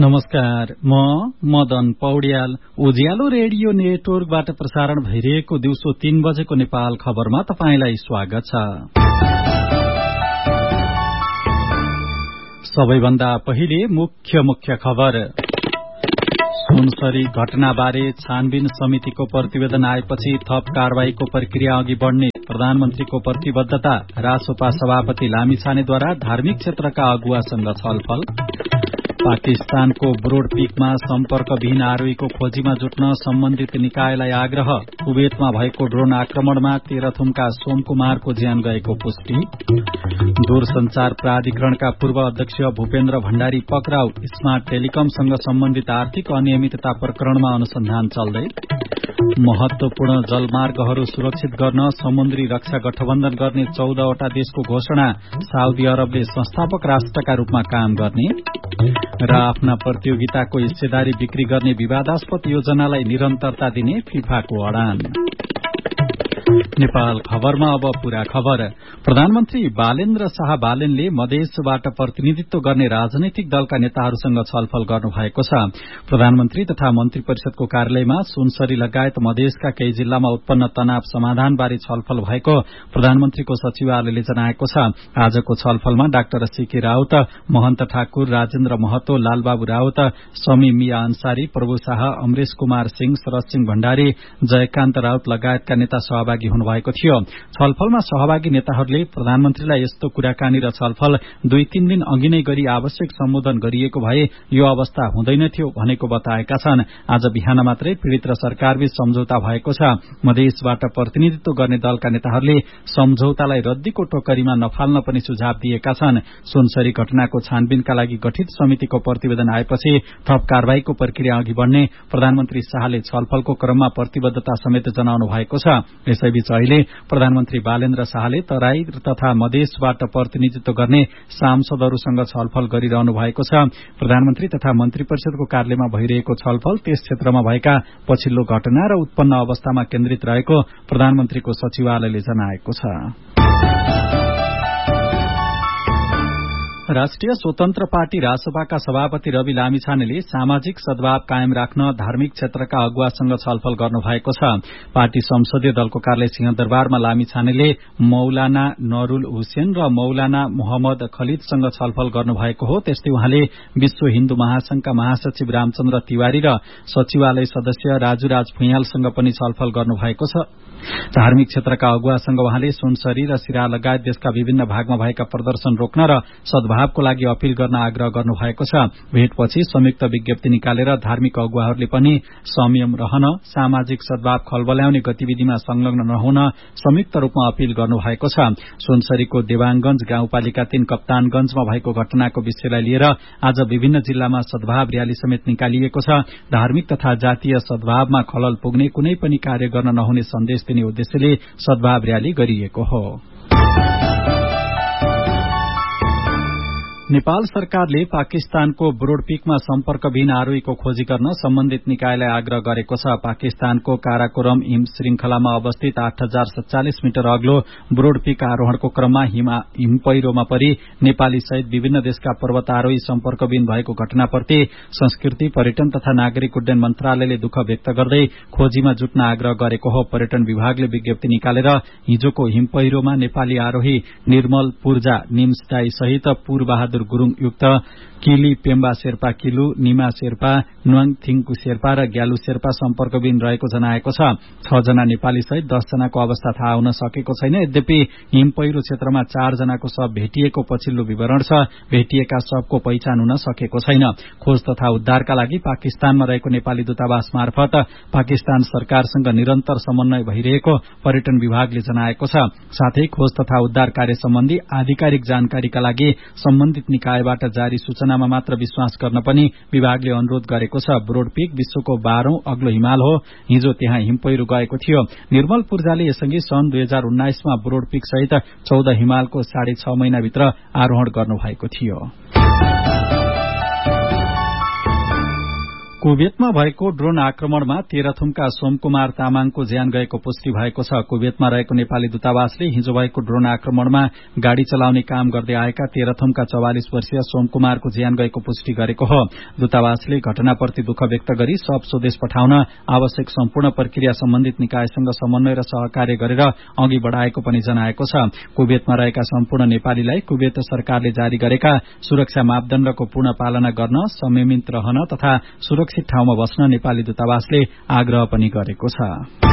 नमस्कार, म मदन पौड्याल। उज्यालो रेडियो नेटवर्कबाट प्रसारण भइरहेको दिउँसो 3 बजेको नेपाल खबरमा तपाईंलाई स्वागत छ। सबैभन्दा पहिले मुख्य खबर। सुनसरी घटनाबारे छानबिन समितिको प्रतिवेदन आएपछि थप कारवाहीको प्रक्रिया अघि बढ़ने प्रधानमन्त्रीको प्रतिबद्धता। रासोपा सभापति लामिछानेद्वारा धार्मिक क्षेत्रका अगुवासँग छलफल। पाकिस्तानको ब्रोडपीकमा सम्पर्कविहीन आरोहीको खोजीमा जुट्न सम्बन्धित निकायलाई आग्रह। कुवेतमा भएको ड्रोन आक्रमणमा तेह्रथुमका सोमकुमारको ज्यान गएको पुष्टि। दूरसञ्चार प्राधिकरणका पूर्व अध्यक्ष भूपेन्द्र भण्डारी पक्राउ। स्मार्ट टेलिकमसँग सम्बन्धित आर्थिक अनियमितता प्रकरणमा अनुसन्धान चल्दै। महत्वपूर्ण जलमार्गहरू सुरक्षित गर्न समुद्री रक्षा गठबन्धन गर्ने 14वटा देशको घोषणा। साउदी अरबले संस्थापक राष्ट्रका रूपमा काम गर्ने र आफ्ना प्रतियोगिताको हिस्सेदारी बिक्री गर्ने विवादास्पद योजनालाई निरन्तरता दिने फिफाको अडान। नेपाल खबरमा अब पूरा खबर। प्रधानमन्त्री बालेन्द्र शाह बालेनले मधेसबाट प्रतिनिधित्व गर्ने राजनैतिक दलका नेताहरूसँग छलफल गर्नुभएको छ। प्रधानमन्त्री तथा मन्त्री परिषदको कार्यालयमा सुनसरी लगायत मधेसका केही जिल्लामा उत्पन्न तनाव समाधानबारे छलफल भएको प्रधानमन्त्रीको सचिवालयले जनाएको छ। आजको छलफलमा डाक्टर सीके राउत, महन्त ठाकुर, राजेन्द्र महतो, लालबाबु राउत, समी मिया अन्सारी, प्रभु शाह, अमरेश कुमार सिंह, शरद सिंह भण्डारी, जयकान्त राउत लगायतका नेता सहभागी हुनुभएको थियो। छलफलमा सहभागी नेताहरूले प्रधानमन्त्रीलाई यस्तो कुराकानी र छलफल 2-3 दिन अघि नै गरी आवश्यक सम्बोधन गरिएको भए यो अवस्था हुँदैन थियो भनेको बताएका छन्। आज बिहान मात्रै पीड़ित र सरकारबीच सम्झौता भएको छ। मधेसबाट प्रतिनिधित्व गर्ने दलका नेताहरूले सम्झौतालाई रद्दीको टोकरीमा नफाल्न पनि सुझाव दिएका छन्। सुनसरी घटनाको छानबिनका लागि गठित समितिको प्रतिवेदन आएपछि थप कारवाहीको प्रक्रिया अघि बढ़ने प्रधानमन्त्री शाहले छलफलको क्रममा प्रतिबद्धता समेत जनाउनु भएको छ। यसैबीच अहिले प्रधानमन्त्री बालेन्द्र शाहले तराई तथा मधेसबाट प्रतिनिधित्व गर्ने सांसदहरूसँग छलफल गरिरहनु भएको छ। प्रधानमन्त्री तथा मन्त्री परिषदको कार्यालयमा भइरहेको छलफल त्यस क्षेत्रमा भएका पछिल्लो घटना र उत्पन्न अवस्थामा केन्द्रित रहेको प्रधानमन्त्रीको सचिवालयले जनाएको छ। राष्ट्रिय स्वतन्त्र पार्टी रासोपाका सभापति रवि लामिछानेले सामाजिक सद्भाव कायम राख्न धार्मिक क्षेत्रका अगुवासँग छलफल गर्नुभएको छ। पार्टी संसदीय दलको कार्यालय सिंहदरबारमा लामिछानेले मौलाना नरूल हुसेन र मौलाना मोहम्मद खलिदसँग छलफल गर्नुभएको हो। त्यस्तै उहाँले विश्व हिन्दू महासंघका महासचिव रामचन्द्र तिवारी र सचिवालय सदस्य राजुराज भुइयालसँग पनि छलफल गर्नुभएको छ। धार्मिक क्षेत्रका अगुवासँग उहाँले सुनसरी र सिराहा लगायत देशका विभिन्न भागमा भएका प्रदर्शन रोक्न र सद्भावको लागि अपील गर्न आग्रह गर्नुभएको छ। भेटपछि संयुक्त विज्ञप्ति निकालेर धार्मिक अगुवाहरूले पनि संयम रहन, सामाजिक सद्भाव खलबल्याउने गतिविधिमा संलग्न नहुन संयुक्त रूपमा अपील गर्नुभएको छ। सुनसरीको देवाङगंज गाउँपालिका 3 कप्तानगंजमा भएको घटनाको विषयलाई लिएर आज विभिन्न जिल्लामा सद्भाव रयाली समेत निकालिएको छ। धार्मिक तथा जातीय सद्भावमा खलल पुग्ने कुनै पनि कार्य गर्न नहुने सन्देश दिने उद्देश्यले सद्भाव रयाली गरिएको हो। नेपाल सरकारले पाकिस्तानको ब्रोडपीकमा सम्पर्कविहीन आरोहीको खोजी गर्न सम्बन्धित निकायलाई आग्रह गरेको छ। पाकिस्तानको काराकोरम हिम श्रृंखलामा अवस्थित 8047 मिटर अग्लो ब्रोडपीक आरोहणको क्रममा हिम पहिरोमा परि नेपाली सहित विभिन्न देशका पर्वतारोही सम्पर्कविहीन भएको घटनाप्रति संस्कृति, पर्यटन तथा नागरिक उड्डयन मन्त्रालयले दुःख व्यक्त गर्दै खोजीमा जुट्न आग्रह गरेको हो। पर्यटन विभागले विज्ञप्ति निकालेर हिजोको हिम पहिरोमा नेपाली आरोही निर्मल पूर्जा निम्सदाई सहित पूर्वबहादुर गुरूङ युक्त किली पेम्बा शेर्पा किलु, निमा शेर्पा, नुवाङ थिङकु शेर्पा र ग्यालु शेर्पा सम्पर्कविहीन रहेको जनाएको छ। 6 जना नेपाली सहित 10 जनाको अवस्था थाहा हुन सकेको छैन। यद्यपि हिम पहिरो क्षेत्रमा 4 जनाको शव भेटिएको पछिल्लो विवरण छ। भेटिएका शवको पहिचान हुन सकेको छैन। खोज तथा उद्धारका लागि पाकिस्तानमा रहेको नेपाली दूतावास मार्फत पाकिस्तान सरकारसँग निरन्तर समन्वय भइरहेको पर्यटन विभागले जनाएको छ। साथै खोज तथा उद्धार कार्य सम्बन्धी आधिकारिक जानकारीका लागि सम्बन्धित निकायबाट जारी सूचनामा मात्र विश्वास गर्न पनि विभागले अनुरोध गरेको छ। ब्रोडपीक विश्वको 12औं अग्लो हिमाल हो। हिजो त्यहाँ हिम पहिरो गएको थियो। निर्मल पूर्जाले यसअघि सन् 2019 मा ब्रोडपीक सहित 14 हिमालको 6.5 महिनाभित्र आरोहण गर्नुभएको थियो। कुवेतमा भएको ड्रोन आक्रमणमा तेह्रथुमका सोमकुमार तामाङको ज्यान गएको पुष्टि भएको छ। कुवेतमा रहेको नेपाली दूतावासले हिजो भएको ड्रोन आक्रमणमा गाड़ी चलाउने काम गर्दै आएका तेह्रथुमका 44 वर्षीय सोमकुमारको ज्यान गएको पुष्टि गरेको हो। दूतावासले घटनाप्रति दुःख व्यक्त गरी शव स्वदेश पठाउन आवश्यक सम्पूर्ण प्रक्रिया सम्बन्धित निकायसँग समन्वय र सहकार्य गरेर अघि बढ़ाएको पनि जनाएको छ। कुवेतमा रहेका सम्पूर्ण नेपालीलाई कुवेत सरकारले जारी गरेका सुरक्षा मापदण्डको पूर्ण पालना गर्न, संयमित रहन तथा सुरक्षित ठाउँमा बस्न नेपाली दूतावासले आग्रह पनि गरेको छ।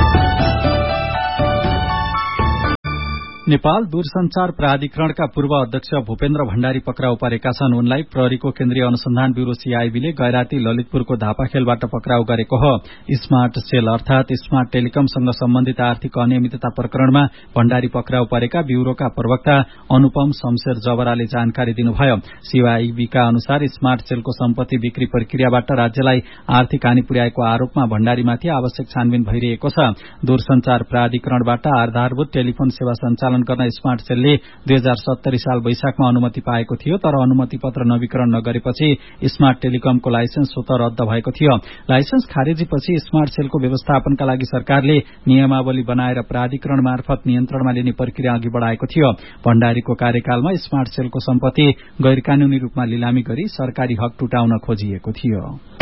नेपाल दूरसञ्चार प्राधिकरणका पूर्व अध्यक्ष भूपेन्द्र भण्डारी पक्राउ परेका छन्। उनलाई प्रहरीको केन्द्रीय अनुसन्धान ब्यूरो सीआईबीले गैराती ललितपुरको धापाखेलबाट पक्राउ गरेको हो। स्मार्ट सेल अर्थात स्मार्ट टेलिकमसँग सम्बन्धित आर्थिक अनियमितता प्रकरणमा भण्डारी पक्राउ परेका ब्यूरोका प्रवक्ता अनुपम शमशेर जबराले जानकारी दिनुभयो। सीआईबीका अनुसार स्मार्ट सेलको सम्पत्ति बिक्री प्रक्रियाबाट राज्यलाई आर्थिक हानि पुर्याएको आरोपमा भण्डारीमाथि आवश्यक छानबिन भइरहेको छ। दूरसञ्चार प्राधिकरणबाट आधारभूत टेलिफोन सेवा सञ्चालन गर्न स्मार्ट सेलले 2070 साल वैशाखमा अनुमति पाएको थियो, तर अनुमति पत्र नवीकरण नगरेपछि स्मार्ट टेलिकमको लाइसेन्स स्वतः रद्द भएको थियो। लाइसेन्स खारेजीपछि स्मार्ट सेलको व्यवस्थापनका लागि सरकारले नियमावली बनाएर प्राधिकरण मार्फत नियन्त्रणमा लिने प्रक्रिया अघि बढ़ाएको थियो। भण्डारीको कार्यकालमा स्मार्ट सेलको सम्पत्ति गैर कानूनी रूपमा लिलामी गरी सरकारी हक टुटाउन खोजिएको थियो।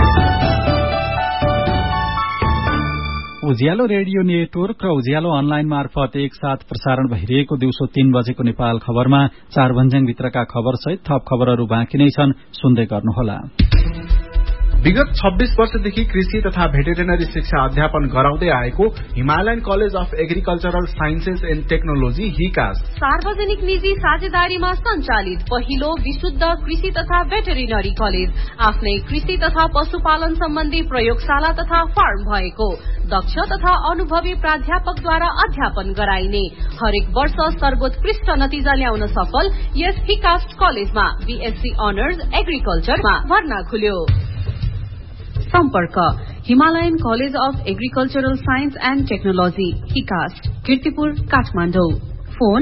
उज्यालो रेडियो नेटवर्क र उज्यालो अनलाइन मार्फत एकसाथ प्रसारण भइरहेको दिउँसो 3 बजेको नेपाल खबरमा 4 भन्ज्याङभित्रका खबरसहित थप खबरहरू बाँकी नै छन्, सुन्दै गर्नुहोला। विगत 26 वर्षदेखि कृषि तथा भेटेरिनरी शिक्षा अध्यापन गराउँदै आएको Himalayan college of agricultural sciences and technology हिकास सार्वजनिक निजी साझेदारीमा सञ्चालित पहिलो विशुद्ध कृषि तथा भेटेरिनरी कलेज, आफ्नै कृषि तथा पशुपालन सम्बन्धी प्रयोगशाला तथा फार्म भएको, दक्ष तथा अनुभवी प्राध्यापकद्वारा अध्यापन गराइने, हरेक वर्ष सर्वोत्कृष्ट नतिजा ल्याउन सफल यस हिकास कलेजमा बीएससी अनर्स एग्रिकल्चरमा भर्ना खुल्यो। सम्पर्क Himalayan college of agricultural science and technology हिकास, Kirtipur, Kathmandu. Phone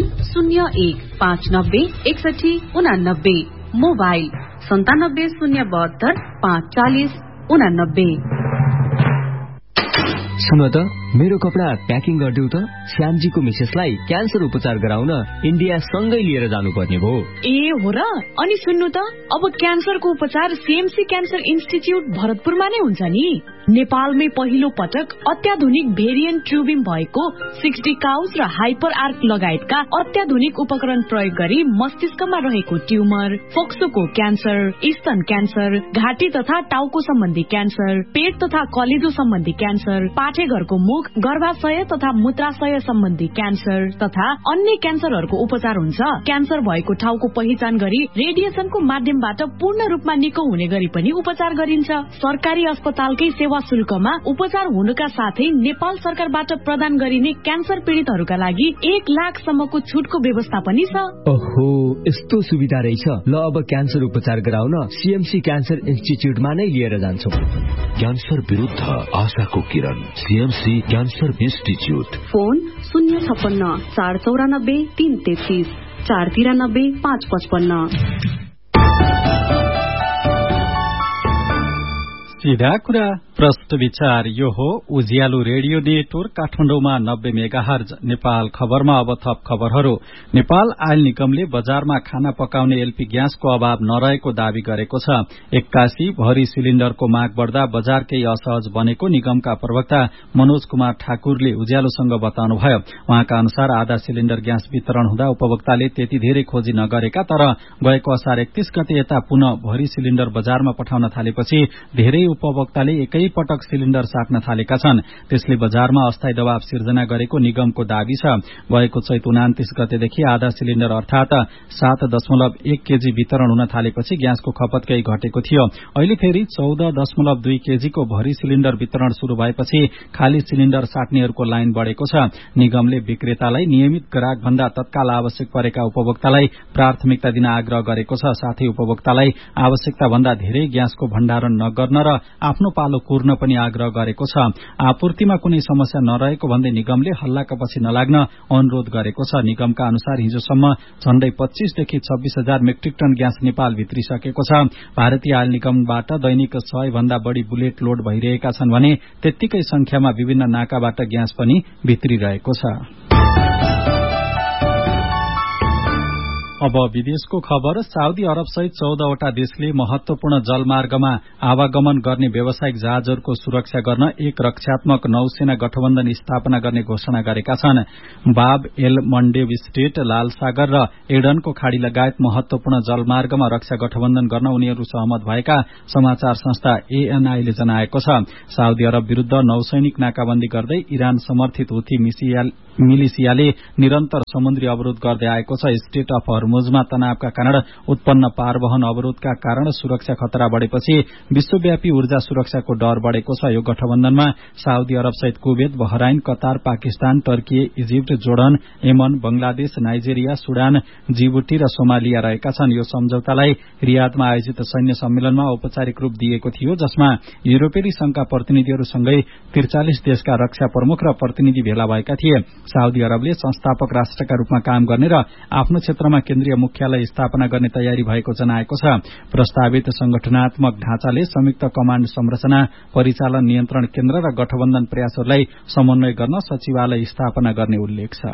01596189, mobile 9702 540 89। सुन त, मेरो कपडा प्याकिङ गरिदेऊ त। श्यामजीको मिसेसलाई क्यान्सर उपचार गराउन इन्डिया सँगै लिएर जानुपर्ने भयो। ए हो र? अनि सुन्नु त, अब क्यान्सरको उपचार सीएमसी क्यान्सर इन्स्टिच्युट भरतपुरमा नै हुन्छ नि। नेपालमै पहिलो पटक अत्याधुनिक भेरिएन्ट ट्युबिम भएको 60 काउज र हाइपर आर्क लगायतका अत्याधुनिक उपकरण प्रयोग गरी मस्तिष्कमा रहेको ट्युमर, फोक्सोको क्यान्सर, स्तन क्यान्सर, घाँटी तथा टाउको सम्बन्धी क्यान्सर, पेट तथा कलेजो सम्बन्धी क्यान्सर, पाठेघरको मुख, गर्भाशय तथा मूत्राशय सम्बन्धी क्यान्सर तथा अन्य क्यान्सरहरूको उपचार हुन्छ। क्यान्सर भएको ठाउँको पहिचान गरी रेडिएसनको माध्यमबाट पूर्ण रूपमा निको हुने गरी पनि उपचार गरिन्छ। सरकारी अस्पतालकै सेवा शुल्कमा उपचार हुनुका साथै नेपाल सरकारबाट प्रदान गरिने क्यान्सर पीड़ितहरूका लागि 1 लाखसम्मको छुटको व्यवस्था पनि छ। ओहो, यस्तो सुविधा रहेछ। ल, अब क्यान्सर उपचार गराउन सीएमसी क्यान्सर इन्स्टिच्युटमा नै लिएर जान्छौं। क्यान्सर विरुद्ध आशाको किरण, सीएमसी क्यान्सर इन्स्टिच्युट। फोन 056 494 333 493 555। सीधा कुरा प्रश्न विचार। यो हो उज्यालो रेडियो नेटवर्क काठमाडौँमा 90 मेगाहर्ज। नेपाल खबरमा अब थप खबरहरू। नेपाल आयल निगमले बजारमा खाना पकाउने एलपी ग्यासको अभाव नरहेको दावी गरेको छ। 81 भरी सिलिण्डरको माग बढ्दा बजार केही असहज बनेको निगमका प्रवक्ता मनोज कुमार ठाकुरले उज्यालोसँग बताउनुभयो। उहाँका अनुसार आधा सिलिण्डर ग्यास वितरण हुँदा उपभोक्ताले त्यति धेरै खोजी नगरेका, तर गएको असार 31 गते यता पुनः भरी सिलिण्डर बजारमा पठाउन थालेपछि धेरै उपभोक्ताले एकै पटक सिलिण्डर साट्न थालेका छन्। त्यसले बजारमा अस्थायी दबाव सिर्जना गरेको निगमको दावी छ। गएको चैत 29 गतेदेखि आधा सिलिण्डर अर्थात 7.1 केजी वितरण हुन थालेपछि ग्यासको खपत केही घटेको थियो। अहिले फेरि 14.2 केजीको भरी सिलिण्डर वितरण शुरू भएपछि खाली सिलिण्डर साट्नेहरूको लाइन बढ़ेको छ। निगमले विक्रेतालाई नियमित ग्राहक भन्दा तत्काल आवश्यक परेका उपभोक्तालाई प्राथमिकता दिन आग्रह गरेको छ। साथै उपभोक्तालाई आवश्यकता भन्दा धेरै ग्यासको भण्डारण नगर्न र आफ्नो पालो कुर्न पनि आग्रह गरेको छ। आपूर्तिमा कुनै समस्या नरहेको भन्दै निगमले हल्लाका पछि नलाग्न अनुरोध गरेको छ। निगमका अनुसार हिजोसम्म झण्डै 25 देखि 26,000 मेट्रिक टन ग्यास नेपाल भित्रिसकेको छ। भारतीय आयल निगमबाट दैनिक 100 भन्दा बढ़ी बुलेट लोड भइरहेका छन् भने त्यत्तिकै संख्यामा विभिन्न नाकाबाट ग्यास पनि भित्रिरहेको छ। अब विदेशको खबर। साउदी अरब सहित 14 वटा देशले महत्वपूर्ण जलमार्गमा आवागमन गर्ने व्यावसायिक जहाजहरूको सुरक्षा गर्न एक रक्षात्मक नौसेना गठबन्धन स्थापना गर्ने घोषणा गरेका छन्। बाब एल मन्डेब स्टेट, लाल सागर र एडनको खाड़ी लगायत महत्वपूर्ण जलमार्गमा रक्षा गठबन्धन गर्न उनीहरू सहमत भएका समाचार संस्था एएनआईले जनाएको छ। साउदी अरब विरूद्ध नौसैनिक नाकाबन्दी गर्दै इरान समर्थित हुथी मिलिसियाले निरन्तर समुद्री अवरोध गर्दै आएको छ। स्टेट अफ हर्मुजमा तनावका कारण उत्पन्न पारवहन अवरोधका कारण सुरक्षा खतरा बढ़ेपछि विश्वव्यापी ऊर्जा सुरक्षाको डर बढ़ेको छ। यो गठबन्धनमा साउदी अरब सहित Kuwait, Bahrain, Qatar, Pakistan, Turkey, Egypt, Jordan, Yemen, Bangladesh, Nigeria, Sudan, Djibouti र सोमालिया रहेका छन्। यो सम्झौतालाई रियादमा आयोजित सैन्य सम्मेलनमा औपचारिक रूप दिएको थियो, जसमा युरोपेली संघका प्रतिनिधिहरूसँगै 43 देशका रक्षा प्रमुख र प्रतिनिधि भेला भएका थिए। साउदी अरबले संस्थापक राष्ट्रका रूपमा काम गर्ने र आफ्नो क्षेत्रमा केन्द्रीय मुख्यालय स्थापना गर्ने तयारी भएको जनाएको छ। प्रस्तावित संगठनात्मक ढाँचाले संयुक्त कमाण्ड संरचना, परिचालन नियन्त्रण केन्द्र र गठबन्धन प्रयासहरूलाई समन्वय गर्न सचिवालय स्थापना गर्ने उल्लेख छ।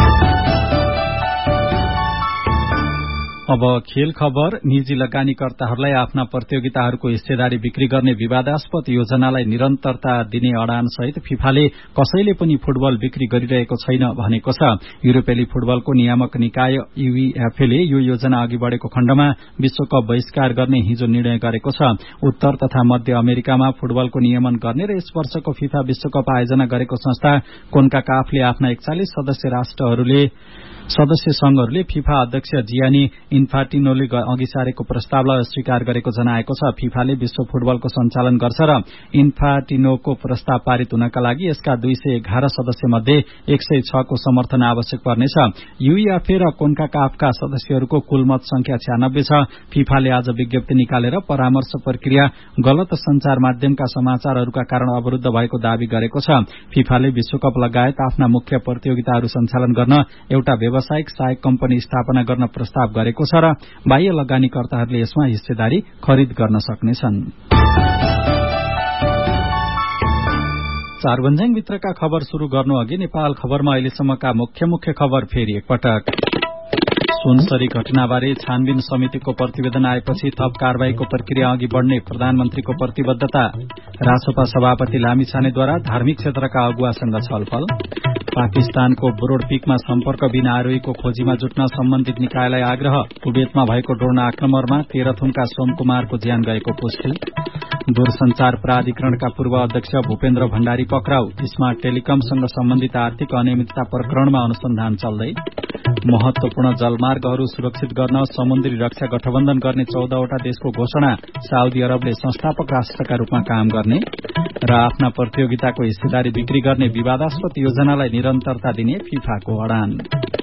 अब खेल खबर। निजी लगानीकर्ताहरूलाई आफ्ना प्रतियोगिताहरूको हिस्सेदारी बिक्री गर्ने विवादास्पद योजनालाई निरन्तरता दिने अडान सहित फिफाले कसैले पनि फुटबल बिक्री गरिरहेको छैन भनेको छ। युरोपेली फुटबलको नियामक निकाय युईएफएले यो योजना अघि बढ़ेको खण्डमा विश्वकप बहिष्कार गर्ने हिजो निर्णय गरेको छ। उत्तर तथा मध्य अमेरिकामा फुटबलको नियमन गर्ने र यस वर्षको फिफा विश्वकप आयोजना गरेको संस्था कोन्काकाफले आफ्ना 41 सदस्य संघहरूले फिफा अध्यक्ष जियानी इन्फान्टिनोले अघि सारेको प्रस्तावलाई अस्वीकार गरेको जनाएको छ। फिफाले विश्व फुटबलको सञ्चालन गर्छ र इन्फान्टिनोको प्रस्ताव पारित हुनका लागि यसका 211 सदस्य मध्ये 106 को समर्थन आवश्यक पर्नेछ। युईएफए र कोन्काकाफका सदस्यहरूको कुल मत संख्या 96 छ। फिफाले आज विज्ञप्ति निकालेर परामर्श प्रक्रिया गलत संचार माध्यमका समाचारहरूका कारण अवरुद्ध भएको दावी गरेको छ। फिफाले विश्वकप लगायत आफ्ना मुख्य प्रतियोगिताहरू सञ्चालन गर्न एउटा व्यावसायिक सहायक कम्पनी स्थापना गर्न प्रस्ताव गरेको छ र बाह्य लगानीकर्ताहरूले यसमा हिस्सेदारी खरिद गर्न सक्नेछन्। चारभन्ज्याङभित्रका खबर शुरू गर्नु अघि नेपाल खबरमा अहिलेसम्मका मुख्य खबर फेरि एकपटक। सुनसरी घटनाबारे छानबिन समितिको प्रतिवेदन आएपछि थप कार्यवाहीको प्रक्रिया अघि बढ़ने प्रधानमन्त्रीको प्रतिबद्धता। रासपा सभापति लामिछानेद्वारा धार्मिक क्षेत्रका अगुवासँग छलफल। पाकिस्तानको ब्रोडपिकमा सम्पर्कबिन आरोहीको खोजीमा जुट्न सम्बन्धित निकायलाई आग्रह। कुवेतमा भएको ड्रोन आक्रमणमा तेह्रथुमका सोमकुमारको ज्यान गएको पुष्टि। दूरसञ्चार प्राधिकरणका पूर्व अध्यक्ष भूपेन्द्र भण्डारी पक्राउ। स्मार्ट टेलिकमसँग सम्बन्धित आर्थिक अनियमितता प्रकरणमा अनुसन्धान चल्दै। महत्वपूर्ण जलमार्गहरू सुरक्षित गर्न समुद्री रक्षा गठबन्धन गर्ने 14 वटा देशको घोषणा। साउदी अरबले संस्थापक राष्ट्रका रूपमा काम गर्ने र आफ्ना प्रतियोगिताको हिस्सेदारी बिक्री गर्ने विवादास्पद योजनालाई निरन्तरता दिने फिफाको अडान।